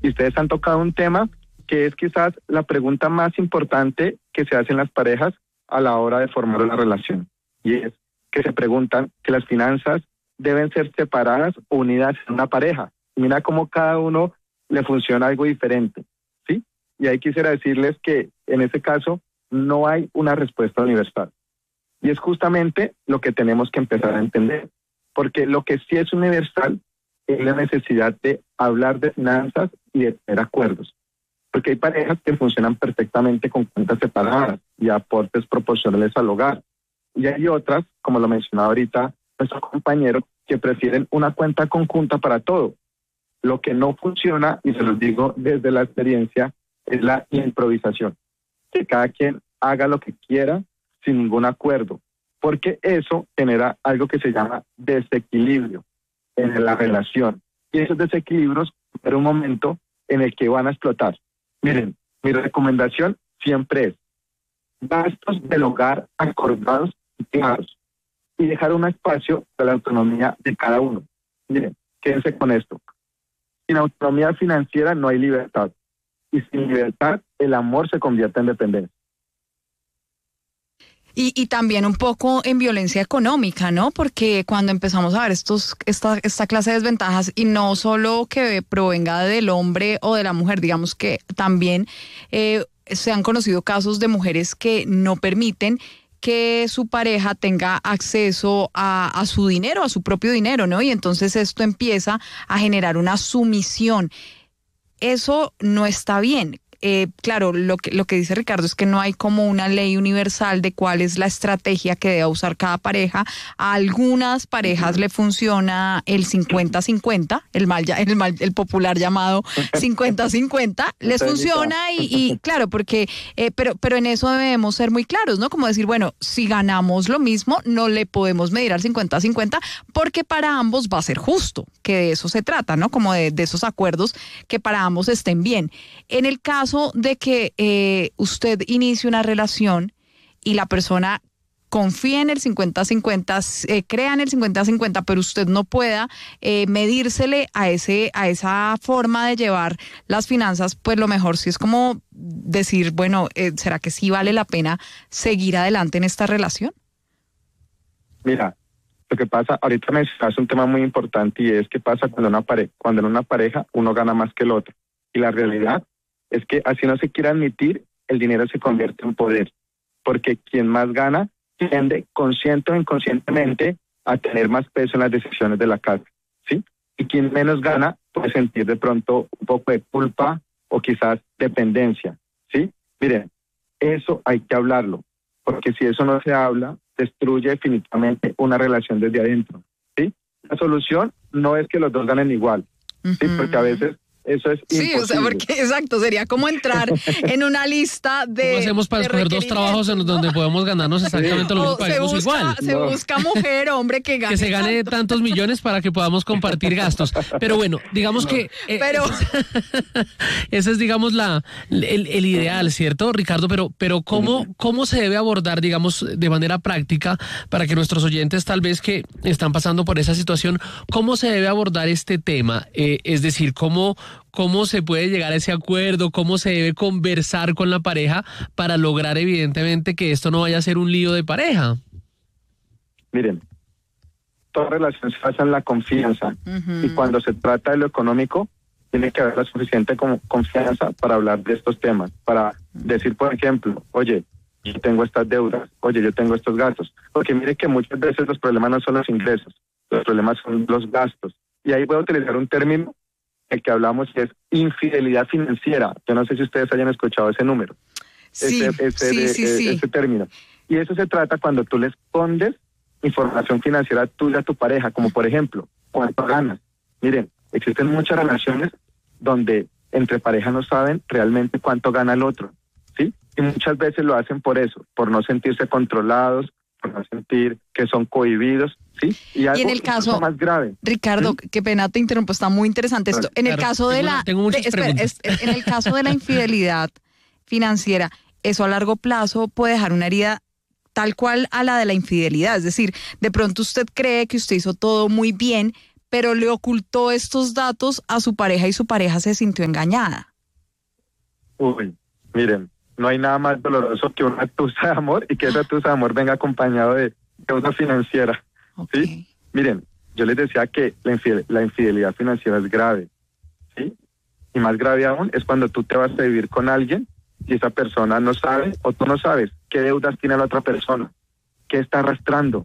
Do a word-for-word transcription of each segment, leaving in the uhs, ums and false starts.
Y ustedes han tocado un tema que es quizás la pregunta más importante que se hacen las parejas a la hora de formar una relación. Y es que se preguntan que las finanzas deben ser separadas o unidas en una pareja. Mira cómo cada uno le funciona algo diferente, ¿sí? Y ahí quisiera decirles que en ese caso no hay una respuesta universal. Y es justamente lo que tenemos que empezar a entender. Porque lo que sí es universal es la necesidad de hablar de finanzas y de tener acuerdos. Porque hay parejas que funcionan perfectamente con cuentas separadas y aportes proporcionales al hogar. Y hay otras, como lo mencionaba ahorita nuestro compañero, que prefieren una cuenta conjunta para todo. Lo que no funciona, y se los digo desde la experiencia, es la improvisación. Que cada quien haga lo que quiera sin ningún acuerdo. Porque eso genera algo que se llama desequilibrio en la relación. Y esos desequilibrios en un momento en el que van a explotar. Miren, mi recomendación siempre es gastos del hogar acordados y claros y dejar un espacio para la autonomía de cada uno. Miren, quédense con esto. Sin autonomía financiera no hay libertad. Y sin libertad el amor se convierte en dependencia. Y, y también un poco en violencia económica, ¿no? Porque cuando empezamos a ver estos, esta, esta clase de desventajas, y no solo que provenga del hombre o de la mujer, digamos que también eh, se han conocido casos de mujeres que no permiten que su pareja tenga acceso a, a su dinero, a su propio dinero, ¿no? Y entonces esto empieza a generar una sumisión. Eso no está bien. Eh, claro, lo que, lo que dice Ricardo es que no hay como una ley universal de cuál es la estrategia que debe usar cada pareja. A algunas parejas le funciona el cincuenta cincuenta, el, mal, el, mal, el popular llamado cincuenta cincuenta, les funciona y, y claro, porque, eh, pero, pero en eso debemos ser muy claros, ¿no? Como decir, bueno, si ganamos lo mismo, no le podemos medir al cincuenta cincuenta porque para ambos va a ser justo, que de eso se trata, ¿no? Como de, de esos acuerdos que para ambos estén bien. En el caso de que eh, usted inicie una relación y la persona confía en el cincuenta cincuenta, eh, crea en el cincuenta cincuenta, pero usted no pueda eh, medírsele a ese a esa forma de llevar las finanzas, pues lo mejor sí es como decir, bueno, eh, ¿será que sí vale la pena seguir adelante en esta relación? Mira, lo que pasa, ahorita me hace un tema muy importante y es que pasa cuando, una pare- cuando en una pareja uno gana más que el otro. Y la realidad es que así no se quiere admitir, el dinero se convierte en poder, porque quien más gana tiende, consciente o inconscientemente, a tener más peso en las decisiones de la casa, ¿sí? Y quien menos gana puede sentir de pronto un poco de culpa o quizás dependencia, ¿sí? Miren, eso hay que hablarlo, porque si eso no se habla, destruye definitivamente una relación desde adentro, ¿sí? La solución no es que los dos ganen igual, ¿sí? Uh-huh. Porque a veces eso es sí, imposible. O sea, porque exacto, sería como entrar en una lista de ¿Cómo hacemos para escoger dos trabajos en donde podemos ganarnos exactamente lo mismo y paguemos igual? Se no. busca mujer, hombre, que gane. Que se gane tanto. tantos millones para que podamos compartir gastos. Pero bueno, digamos no. que... Eh, pero... ese es, digamos, la el, el ideal, ¿cierto, Ricardo? Pero, pero ¿cómo, ¿cómo se debe abordar, digamos, de manera práctica para que nuestros oyentes, tal vez que están pasando por esa situación, cómo se debe abordar este tema? Eh, es decir, ¿cómo... ¿Cómo se puede llegar a ese acuerdo? ¿Cómo se debe conversar con la pareja para lograr evidentemente que esto no vaya a ser un lío de pareja? Miren, toda relación se basa en la confianza. Uh-huh. Y cuando se trata de lo económico, tiene que haber la suficiente confianza para hablar de estos temas. Para decir, por ejemplo, oye, yo tengo estas deudas, oye, yo tengo estos gastos. Porque mire que muchas veces los problemas no son los ingresos, los problemas son los gastos. Y ahí voy a utilizar un término el que hablamos es infidelidad financiera. Yo no sé si ustedes hayan escuchado ese número, sí, ese, ese, sí, de, sí, sí. ese término. Y eso se trata cuando tú le escondes información financiera tuya a tu pareja, como por ejemplo, ¿cuánto ganas? Miren, existen muchas relaciones donde entre parejas no saben realmente cuánto gana el otro, ¿sí? Y muchas veces lo hacen por eso, por no sentirse controlados, por no sentir que son cohibidos, ¿sí? Y, algo y en el caso más grave. Ricardo, ¿sí? Qué pena te interrumpo, está muy interesante esto. En claro, el caso de tengo, la tengo muchas de, espera, preguntas. Es, en el caso de la infidelidad financiera, eso a largo plazo puede dejar una herida tal cual a la de la infidelidad, es decir, de pronto usted cree que usted hizo todo muy bien, pero le ocultó estos datos a su pareja y su pareja se sintió engañada. Uy, miren, no hay nada más doloroso que una tusa de amor y que esa tusa de amor venga acompañado de deuda financiera. Okay. ¿Sí? Miren, yo les decía que la, infidel- la infidelidad financiera es grave, ¿sí? Y más grave aún es cuando tú te vas a vivir con alguien y esa persona no sabe o tú no sabes qué deudas tiene la otra persona, qué está arrastrando,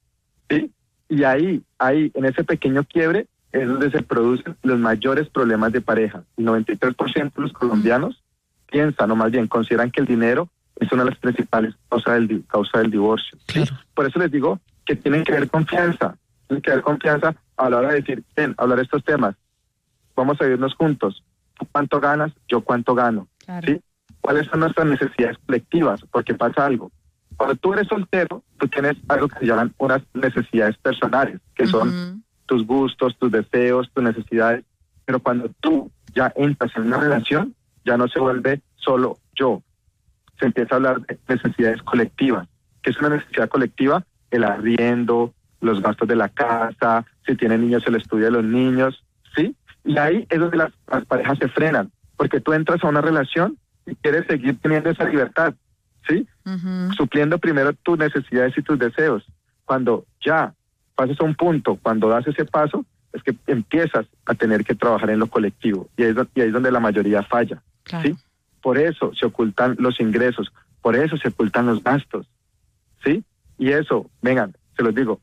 ¿sí? Y ahí, ahí, en ese pequeño quiebre es donde se producen los mayores problemas de pareja. El noventa y tres por ciento de los colombianos piensan, o más bien consideran que el dinero es una de las principales causas del, di- causa del divorcio. ¿Sí? Claro. Por eso les digo que tienen que haber confianza, tienen que haber confianza a la hora de decir, ven, hablar de estos temas, vamos a vivirnos juntos, tú cuánto ganas, yo cuánto gano, Claro. ¿sí? ¿Cuáles son nuestras necesidades colectivas? Porque pasa algo, cuando tú eres soltero, tú tienes algo que se llaman unas necesidades personales, que son Ujú. tus gustos, tus deseos, tus necesidades, pero cuando tú ya entras en una relación, ya no se vuelve solo yo, se empieza a hablar de necesidades colectivas. ¿Qué es una necesidad colectiva? El arriendo, los gastos de la casa, si tienen niños el estudio de los niños, ¿sí? Y ahí es donde las, las parejas se frenan, porque tú entras a una relación y quieres seguir teniendo esa libertad, ¿sí? Ujú. Supliendo primero tus necesidades y tus deseos. Cuando ya pasas a un punto, cuando das ese paso, es que empiezas a tener que trabajar en lo colectivo, y ahí es, do- y ahí es donde la mayoría falla, Claro. ¿sí? Por eso se ocultan los ingresos, por eso se ocultan los gastos, ¿sí? Y eso, vengan, se los digo,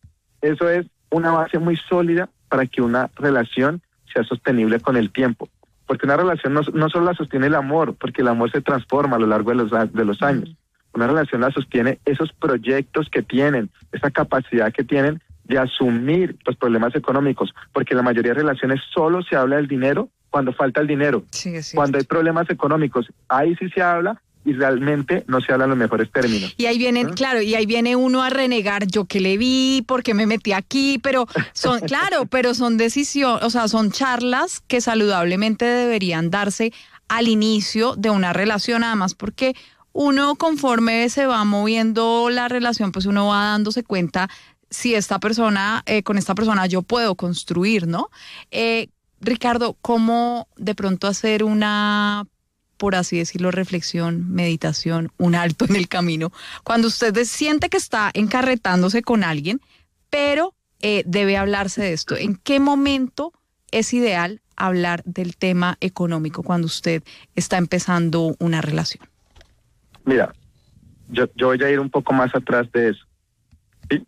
eso es una base muy sólida para que una relación sea sostenible con el tiempo. Porque una relación no, no solo la sostiene el amor, porque el amor se transforma a lo largo de los, a- de los años. Una relación la sostiene esos proyectos que tienen, esa capacidad que tienen de asumir los problemas económicos, porque la mayoría de relaciones solo se habla del dinero cuando falta el dinero. Sí, es cierto. Cuando hay problemas económicos, ahí sí se habla y realmente no se habla en los mejores términos. Y ahí vienen, ¿Mm? claro, y ahí viene uno a renegar, yo que le vi, porque me metí aquí, pero son, claro, pero son decisiones, o sea, son charlas que saludablemente deberían darse al inicio de una relación, además porque uno conforme se va moviendo la relación, pues uno va dándose cuenta si esta persona, eh, con esta persona yo puedo construir, ¿no? Eh, Ricardo, ¿cómo de pronto hacer una, por así decirlo, reflexión, meditación, un alto en el camino, cuando usted de- siente que está encarretándose con alguien, pero eh, debe hablarse de esto? ¿En qué momento es ideal hablar del tema económico cuando usted está empezando una relación? Mira, yo, yo voy a ir un poco más atrás de eso. ¿Sí?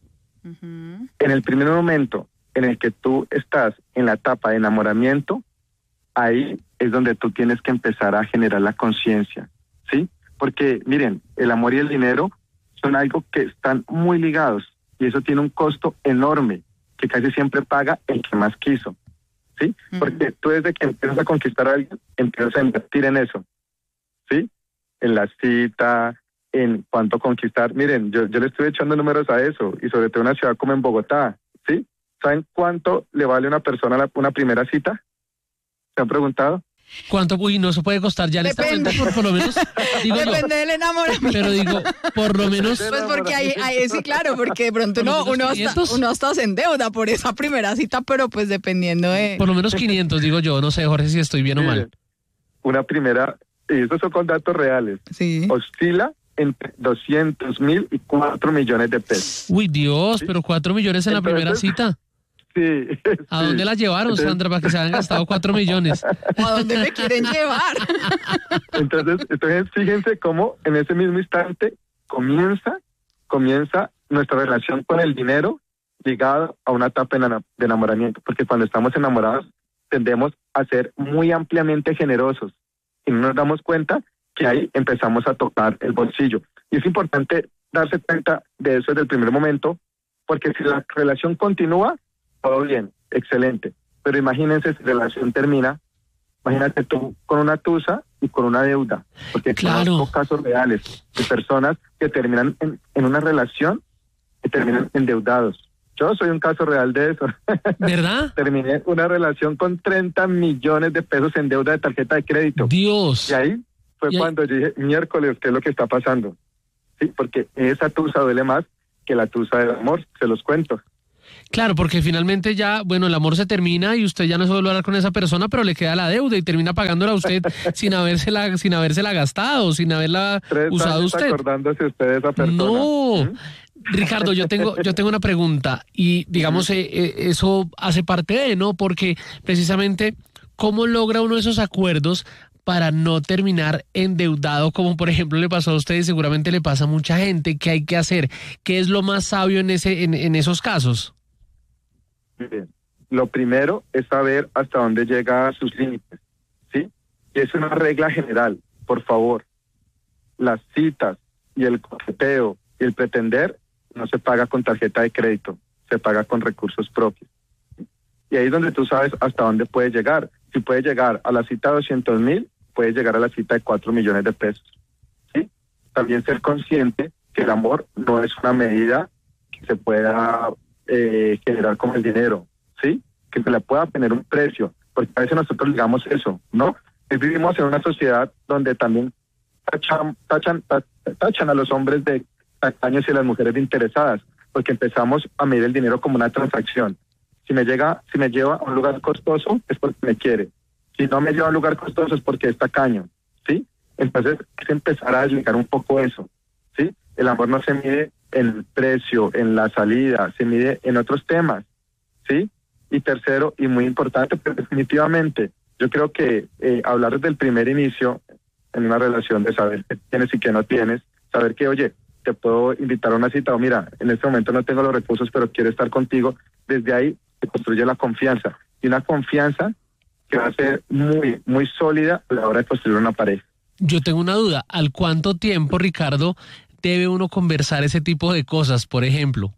Ujú. En el primer momento en el que tú estás en la etapa de enamoramiento, ahí es donde tú tienes que empezar a generar la conciencia, ¿sí? Porque, miren, el amor y el dinero son algo que están muy ligados y eso tiene un costo enorme que casi siempre paga el que más quiso, ¿sí? Ujú. Porque tú desde que empiezas a conquistar a alguien, empiezas a invertir en eso, ¿sí? En la cita, en cuánto conquistar. Miren, yo, yo le estoy echando números a eso, y sobre todo en una ciudad como en Bogotá, ¿sí? ¿Saben cuánto le vale a una persona la- una primera cita? ¿Se han preguntado? ¿Cuánto? Uy, no se puede costar ya en esta Depende. momento, por, por lo menos, digo yo, Depende del enamoramiento. pero digo, por lo menos, Pues porque ahí, ahí sí, claro, porque de pronto Por lo uno, menos uno, hasta, quinientos. uno hasta se endeuda por esa primera cita, pero pues dependiendo de... por lo menos quinientos, digo yo, no sé, Jorge, si estoy bien o mal. Miren, una primera, y estos son con datos reales, Sí. oscila entre doscientos mil y cuatro millones de pesos. Uy, Dios, Sí. pero cuatro millones en la primera Entonces, cita. Sí. ¿A sí. dónde la llevaron, Entonces- Sandra, para que se hayan gastado cuatro millones? ¿A dónde me quieren llevar? Entonces, entonces, fíjense cómo en ese mismo instante comienza, comienza nuestra relación con el dinero ligada a una etapa de ena- de enamoramiento, porque cuando estamos enamorados tendemos a ser muy ampliamente generosos y no nos damos cuenta que ahí empezamos a tocar el bolsillo. Y es importante darse cuenta de eso desde el primer momento, porque si la relación continúa, todo bien, excelente. Pero imagínense si la relación termina, imagínate tú con una tusa y con una deuda, porque Claro. conozco casos reales de personas que terminan en, en una relación y terminan endeudados. Yo soy un caso real de eso. ¿Verdad? Terminé una relación con treinta millones de pesos en deuda de tarjeta de crédito. Dios. Y ahí fue Y ahí- cuando yo dije, miércoles, ¿qué es lo que está pasando? Sí, porque esa tusa duele más que la tusa del amor, se los cuento. Claro, porque finalmente ya, bueno, el amor se termina y usted ya no se vuelve a hablar con esa persona, pero le queda la deuda y termina pagándola a usted sin habérsela, sin habérsela gastado, sin haberla Tres usado años usted. acordándose usted de esa persona. No. ¿Mm? Ricardo, yo tengo, yo tengo una pregunta y digamos, eh, eh, eso hace parte de, ¿no? Porque precisamente, ¿cómo logra uno esos acuerdos para no terminar endeudado, como por ejemplo le pasó a usted y seguramente le pasa a mucha gente? ¿Qué hay que hacer? ¿Qué es lo más sabio en ese, en, en esos casos? Bien. Lo primero es saber hasta dónde llega sus límites, ¿sí? Y es una regla general, por favor. Las citas y el coqueteo y el pretender no se paga con tarjeta de crédito, se paga con recursos propios. Y ahí es donde tú sabes hasta dónde puedes llegar. Si puedes llegar a la cita de doscientos mil, puedes llegar a la cita de cuatro millones de pesos. ¿Sí? También ser consciente que el amor no es una medida que se pueda eh, generar como el dinero, ¿sí? Que se le pueda tener un precio, porque a veces nosotros digamos eso, ¿no? Vivimos en una sociedad donde también tachan, tachan, tachan a los hombres de tacaños y a las mujeres de interesadas, porque empezamos a medir el dinero como una transacción. Si me llega, si me lleva a un lugar costoso, es porque me quiere. Si no me lleva a un lugar costoso, es porque es tacaño, ¿sí? Entonces, es empezar a desligar un poco eso, ¿sí? El amor no se mide en el precio, en la salida, se mide en otros temas, ¿sí? Y tercero, y muy importante, pero definitivamente, yo creo que eh, hablar desde el primer inicio en una relación de saber qué tienes y qué no tienes, saber que, oye, te puedo invitar a una cita, o mira, en este momento no tengo los recursos, pero quiero estar contigo, desde ahí se construye la confianza, y una confianza que va a ser muy, muy sólida a la hora de construir una pareja. Yo tengo una duda, ¿al cuánto tiempo, Ricardo, debe uno conversar ese tipo de cosas, por ejemplo?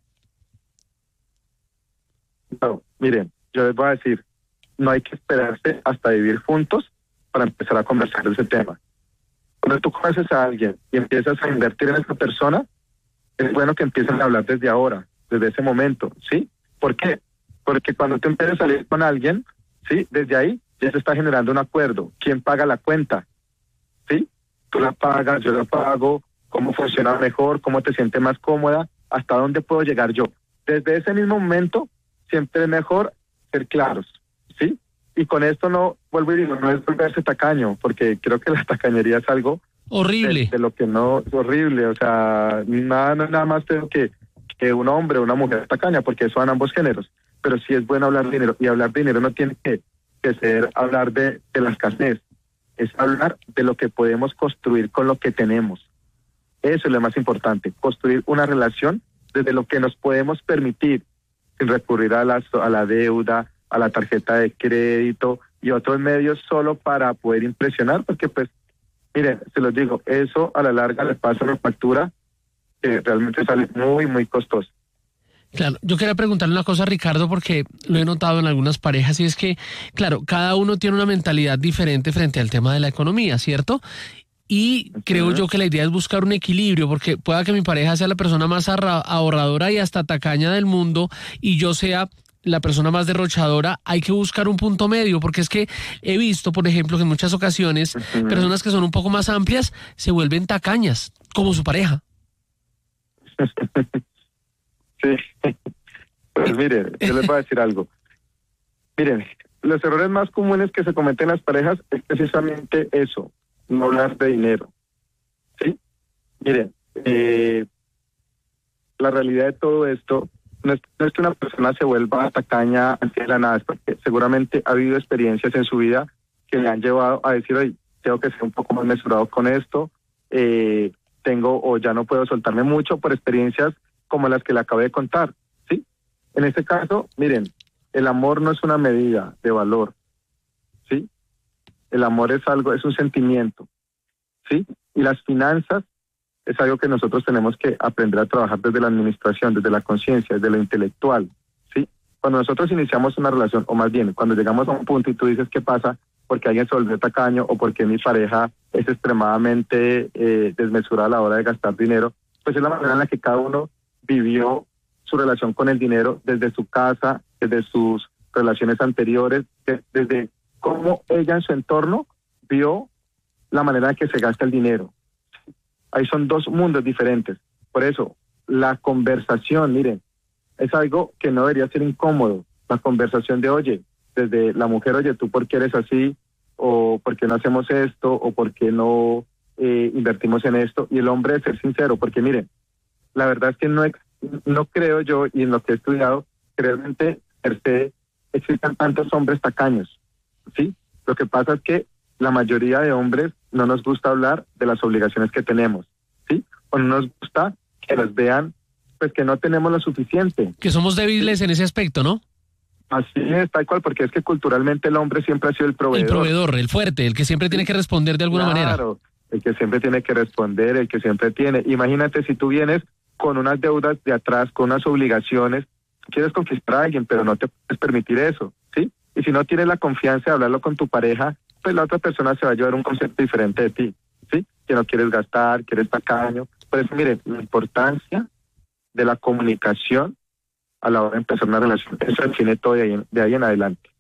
No, miren, yo les voy a decir, no hay que esperarse hasta vivir juntos para empezar a conversar de ese tema. Cuando tú conoces a alguien y empiezas a invertir en esa persona, es bueno que empiecen a hablar desde ahora, desde ese momento, ¿sí? ¿Por qué? Porque cuando tú empiezas a salir con alguien, ¿sí? Desde ahí ya se está generando un acuerdo. ¿Quién paga la cuenta? ¿Sí? Tú la pagas, yo la pago, cómo funciona mejor, cómo te sientes más cómoda, hasta dónde puedo llegar yo. Desde ese mismo momento, siempre es mejor ser claros, ¿sí? Y con esto no, vuelvo y digo, no es volverse tacaño, porque creo que la tacañería es algo horrible. De, de lo que no es horrible, o sea, nada, no, nada más tengo que, que un hombre o una mujer tacaña, porque eso van ambos géneros, pero sí es bueno hablar de dinero, y hablar de dinero no tiene que, que ser hablar de, de la escasez, es hablar de lo que podemos construir con lo que tenemos. Eso es lo más importante, construir una relación desde lo que nos podemos permitir, sin recurrir a la, a la deuda, a la tarjeta de crédito y otros medios solo para poder impresionar, porque pues, miren, se los digo, eso a la larga le pasa una factura que realmente sale muy, muy costosa. Claro, yo quería preguntarle una cosa a Ricardo porque lo he notado en algunas parejas y es que, claro, cada uno tiene una mentalidad diferente frente al tema de la economía, ¿cierto? Y creo uh-huh. yo que la idea es buscar un equilibrio, porque pueda que mi pareja sea la persona más ahorradora y hasta tacaña del mundo y yo sea la persona más derrochadora. Hay que buscar un punto medio, porque es que he visto, por ejemplo, que en muchas ocasiones uh-huh. personas que son un poco más amplias se vuelven tacañas, como su pareja. Sí, pues miren, yo les voy a decir algo. Miren, los errores más comunes que se cometen en las parejas es precisamente eso, no hablar de dinero. ¿Sí? Miren, eh, la realidad de todo esto no es, no es que una persona se vuelva tacaña ante la nada, es porque seguramente ha habido experiencias en su vida que le han llevado a decir, oye, tengo que ser un poco más mesurado con esto, eh, tengo o ya no puedo soltarme mucho por experiencias como las que le acabé de contar, ¿sí? En este caso, miren, el amor no es una medida de valor, ¿sí? El amor es algo, es un sentimiento, ¿sí? Y las finanzas es algo que nosotros tenemos que aprender a trabajar desde la administración, desde la conciencia, desde lo intelectual, ¿sí? Cuando nosotros iniciamos una relación, o más bien, cuando llegamos a un punto y tú dices qué pasa, porque alguien se volvió tacaño o porque mi pareja es extremadamente eh, desmesurada a la hora de gastar dinero, pues es la manera en la que cada uno vivió su relación con el dinero desde su casa, desde sus relaciones anteriores, desde cómo ella en su entorno vio la manera en que se gasta el dinero. Ahí son dos mundos diferentes. Por eso, la conversación, miren, es algo que no debería ser incómodo. La conversación de, oye, desde la mujer, oye, ¿tú por qué eres así? O ¿por qué no hacemos esto? O ¿por qué no eh, invertimos en esto? Y el hombre de ser sincero, porque miren, la verdad es que no, no creo yo, y en lo que he estudiado, que realmente per se existen tantos hombres tacaños, ¿sí? Lo que pasa es que la mayoría de hombres no nos gusta hablar de las obligaciones que tenemos, ¿sí? O no nos gusta que nos vean, pues que no tenemos lo suficiente. Que somos débiles, ¿sí?, en ese aspecto, ¿no? Así es, tal cual, porque es que culturalmente el hombre siempre ha sido el proveedor. El proveedor, el fuerte, el que siempre tiene que responder de alguna claro, manera. Claro, el que siempre tiene que responder, el que siempre tiene. Imagínate si tú vienes con unas deudas de atrás, con unas obligaciones, quieres conquistar a alguien, pero no te puedes permitir eso, ¿sí? Y si no tienes la confianza de hablarlo con tu pareja, pues la otra persona se va a llevar un concepto diferente de ti, ¿sí? Que no quieres gastar, que eres tacaño. Por eso, mire, la importancia de la comunicación a la hora de empezar una relación, eso define todo de ahí, en, de ahí en adelante.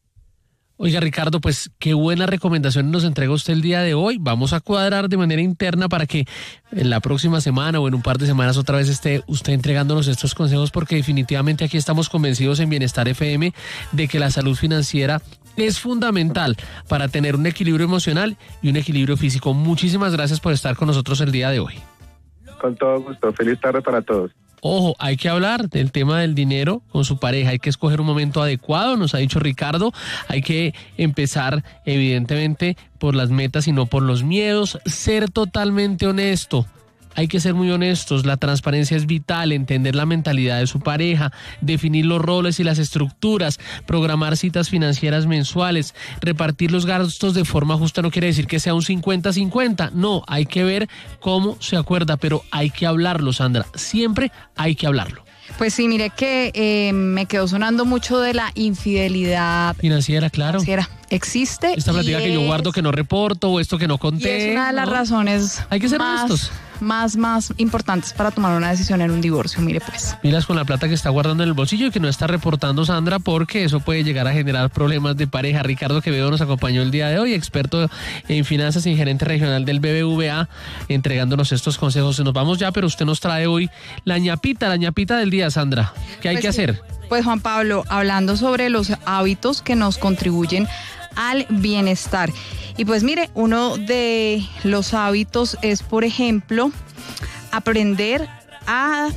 Oiga, Ricardo, pues qué buena recomendación nos entrega usted el día de hoy. Vamos a cuadrar de manera interna para que en la próxima semana o en un par de semanas otra vez esté usted entregándonos estos consejos, porque definitivamente aquí estamos convencidos en Bienestar F M de que la salud financiera es fundamental para tener un equilibrio emocional y un equilibrio físico. Muchísimas gracias por estar con nosotros el día de hoy. Con todo gusto. Feliz tarde para todos. Ojo, hay que hablar del tema del dinero con su pareja, hay que escoger un momento adecuado, nos ha dicho Ricardo, hay que empezar evidentemente por las metas y no por los miedos, ser totalmente honesto. Hay que ser muy honestos, la transparencia es vital, entender la mentalidad de su pareja, definir los roles y las estructuras, programar citas financieras mensuales, repartir los gastos de forma justa no quiere decir que sea un cincuenta cincuenta, no, hay que ver cómo se acuerda, pero hay que hablarlo, Sandra, siempre hay que hablarlo. Pues sí, mire que eh, me quedó sonando mucho de la infidelidad financiera, claro. Financiera. Existe. Esta plática que yo guardo que no reporto o esto que no conté. Y es una de las ¿no? razones hay que ser más, honestos. más, más importantes para tomar una decisión en un divorcio, mire pues. Miras con la plata que está guardando en el bolsillo y que no está reportando, Sandra, porque eso puede llegar a generar problemas de pareja. Ricardo Quevedo nos acompañó el día de hoy, experto en finanzas y gerente regional del B B V A, entregándonos estos consejos. Nos vamos ya, pero usted nos trae hoy la ñapita, la ñapita del día, Sandra. ¿Qué hay pues que sí. hacer? Pues Juan Pablo, hablando sobre los hábitos que nos contribuyen al bienestar. Y pues mire, uno de los hábitos es, por ejemplo, aprender a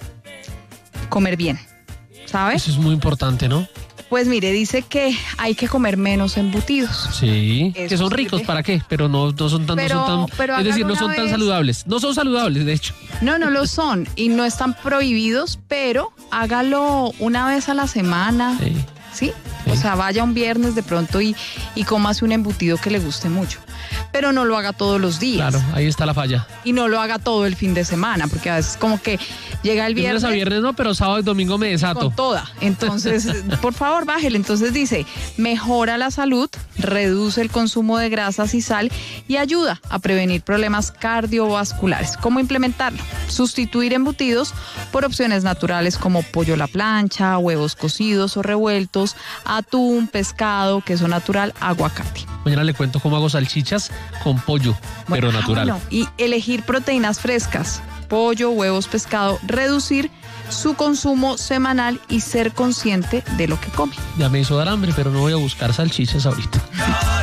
comer bien, ¿sabes? Eso es muy importante, ¿no? Pues mire, dice que hay que comer menos embutidos. Sí, Eso que son sirve. ricos, ¿para qué? Pero no, no son tan, Pero- no son tan pero es decir, no hágalo son una tan vez. saludables. No son saludables, de hecho. No, no lo son y no están prohibidos, pero hágalo una vez a la semana, Sí. ¿sí? Sí. O sea, vaya un viernes de pronto y, y cómase un embutido que le guste mucho. Pero no lo haga todos los días. Claro, ahí está la falla. Y no lo haga todo el fin de semana, porque a veces como que llega el De lunes viernes a viernes no, pero sábado y domingo me desato. con toda. Entonces, por favor, bájele. Entonces dice, mejora la salud, reduce el consumo de grasas y sal y ayuda a prevenir problemas cardiovasculares. ¿Cómo implementarlo? Sustituir embutidos por opciones naturales como pollo a la plancha, huevos cocidos o revueltos, atún, pescado, queso natural, aguacate. Mañana le cuento cómo hago salchichas con pollo, pero Bueno, natural. bueno, y elegir proteínas frescas, pollo, huevos, pescado, reducir su consumo semanal y ser consciente de lo que come. Ya me hizo dar hambre, pero no voy a buscar salchichas ahorita.